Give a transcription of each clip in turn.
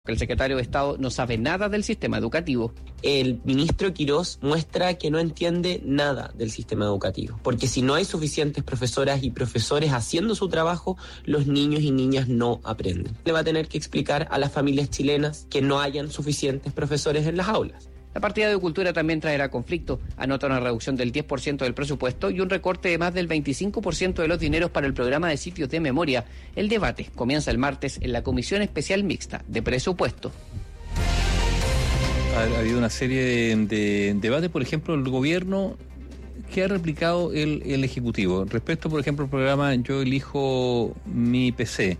El secretario de Estado no sabe nada del sistema educativo. El ministro Quirós muestra que no entiende nada del sistema educativo, porque si no hay suficientes profesoras y profesores haciendo su trabajo, los niños y niñas no aprenden. Le va a tener que explicar a las familias chilenas que no hayan suficientes profesores en las aulas. La partida de cultura también traerá conflicto. Anota una reducción del 10% del presupuesto y un recorte de más del 25% de los dineros para el programa de sitios de memoria. El debate comienza el martes en la Comisión Especial Mixta de Presupuesto. Ha habido una serie de debates, por ejemplo, el gobierno que ha replicado el Ejecutivo. Respecto, por ejemplo, al programa Yo Elijo Mi PC.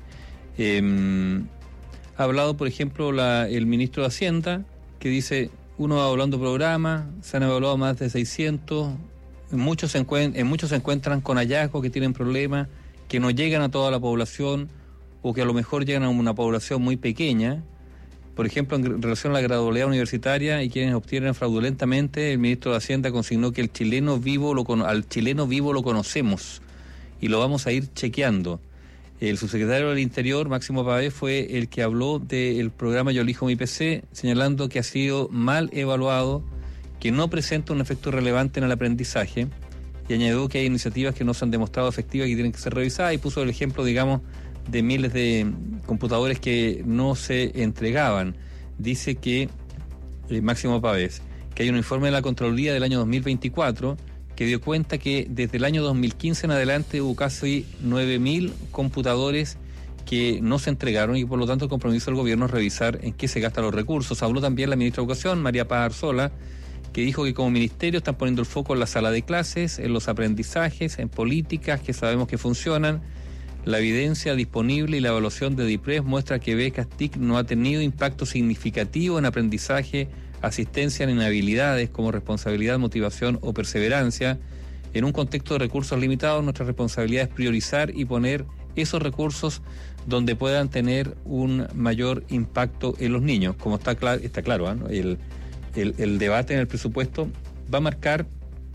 Ha hablado, por ejemplo, el ministro de Hacienda, que dice... Uno va evaluando programas, se han evaluado más de 600, en muchos se encuentran con hallazgos que tienen problemas, que no llegan a toda la población o que a lo mejor llegan a una población muy pequeña. Por ejemplo, en relación a la gradualidad universitaria y quienes obtienen fraudulentamente, el ministro de Hacienda consignó que al chileno vivo lo conocemos y lo vamos a ir chequeando. El subsecretario del Interior, Máximo Pavés, fue el que habló del programa Yo Elijo Mi PC, señalando que ha sido mal evaluado, que no presenta un efecto relevante en el aprendizaje, y añadió que hay iniciativas que no se han demostrado efectivas y que tienen que ser revisadas, y puso el ejemplo, digamos, de miles de computadores que no se entregaban. Dice que, Máximo Pavés, que hay un informe de la Contraloría del año 2024 que dio cuenta que desde el año 2015 en adelante hubo casi 9.000 computadores que no se entregaron y por lo tanto el compromiso del gobierno es revisar en qué se gastan los recursos. Habló también la ministra de Educación, María Paz Arzola, que dijo que como ministerio están poniendo el foco en la sala de clases, en los aprendizajes, en políticas que sabemos que funcionan. La evidencia disponible y la evaluación de DIPRES muestra que becas TIC no ha tenido impacto significativo en aprendizaje, asistencia en habilidades como responsabilidad, motivación o perseverancia. En un contexto de recursos limitados, nuestra responsabilidad es priorizar y poner esos recursos donde puedan tener un mayor impacto en los niños. Como está claro, ¿no? El debate en el presupuesto va a marcar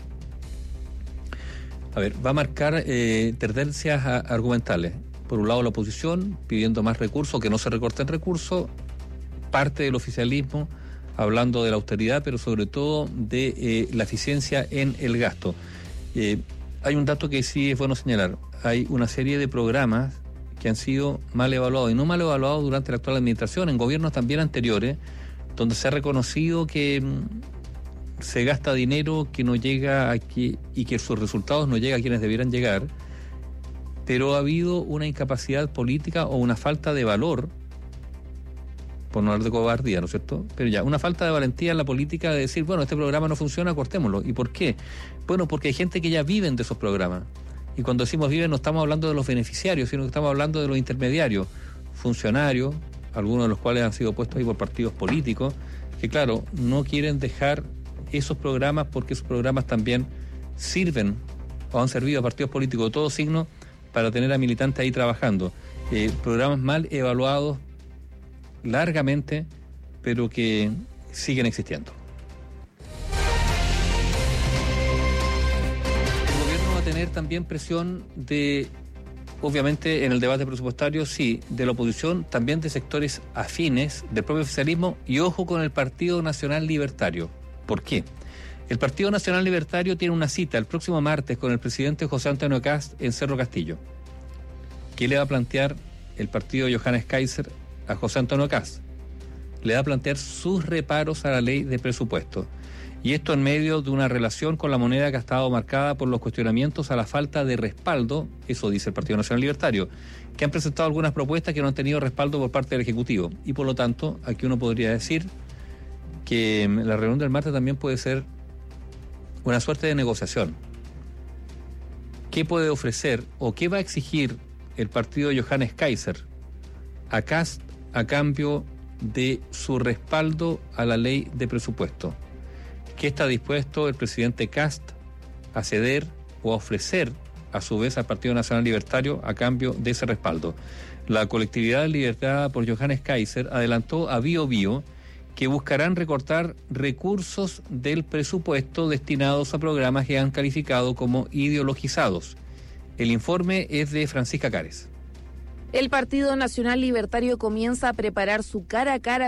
tendencias argumentales. Por un lado, la oposición pidiendo más recursos, que no se recorten recursos, parte del oficialismo hablando de la austeridad, pero sobre todo de la eficiencia en el gasto. Hay un dato que sí es bueno señalar. Hay una serie de programas que han sido mal evaluados, y no mal evaluados durante la actual administración, en gobiernos también anteriores, donde se ha reconocido que se gasta dinero que no llega aquí y que sus resultados no llegan a quienes debieran llegar, pero ha habido una incapacidad política o una falta de valor, por no hablar de cobardía, ¿no es cierto? Pero ya, una falta de valentía en la política de decir, bueno, este programa no funciona, cortémoslo. ¿Y por qué? Bueno, porque hay gente que ya viven de esos programas. Y cuando decimos viven, no estamos hablando de los beneficiarios, sino que estamos hablando de los intermediarios, funcionarios, algunos de los cuales han sido puestos ahí por partidos políticos, que claro, no quieren dejar esos programas porque esos programas también sirven o han servido a partidos políticos de todo signo para tener a militantes ahí trabajando. Programas mal evaluados largamente, pero que siguen existiendo. El gobierno va a tener también presión de, obviamente, en el debate presupuestario, sí, de la oposición, también de sectores afines, del propio oficialismo, y ojo con el Partido Nacional Libertario. ¿Por qué? El Partido Nacional Libertario tiene una cita el próximo martes con el presidente José Antonio Kast en Cerro Castillo. ¿Qué le va a plantear el partido de Johannes Kaiser a José Antonio Kast? Le va a plantear sus reparos a la ley de presupuesto. Y esto en medio de una relación con la moneda que ha estado marcada por los cuestionamientos a la falta de respaldo, eso dice el Partido Nacional Libertario, que han presentado algunas propuestas que no han tenido respaldo por parte del Ejecutivo. Y por lo tanto, aquí uno podría decir que la reunión del martes también puede ser una suerte de negociación. ¿Qué puede ofrecer o qué va a exigir el partido de Johannes Kaiser a Kast a cambio de su respaldo a la ley de presupuesto? ¿Qué está dispuesto el presidente Kast a ceder o a ofrecer a su vez al Partido Nacional Libertario a cambio de ese respaldo? La colectividad liderada por Johannes Kaiser adelantó a Bio Bio que buscarán recortar recursos del presupuesto destinados a programas que han calificado como ideologizados. El informe es de Francisca Cares. El Partido Nacional Libertario comienza a preparar su cara a cara